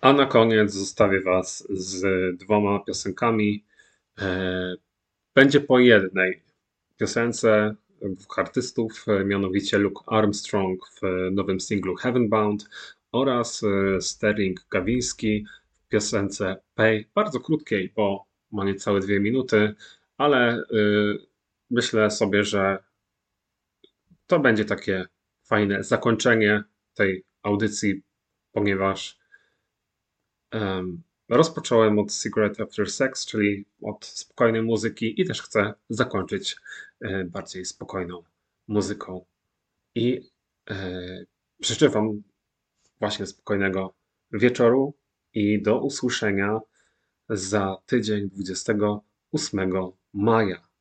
A na koniec zostawię Was z dwoma piosenkami. E, Będzie po jednej piosence dwóch artystów, mianowicie Luke Armstrong w nowym singlu Heavenbound oraz Sterling Gawiński w piosence Pay, bardzo krótkiej, bo ma niecałe 2 minuty, ale myślę sobie, że to będzie takie fajne zakończenie tej audycji, ponieważ rozpocząłem od Cigarette After Sex, czyli od spokojnej muzyki i też chcę zakończyć bardziej spokojną muzyką. I życzę Wam właśnie spokojnego wieczoru i do usłyszenia za tydzień 28 maja.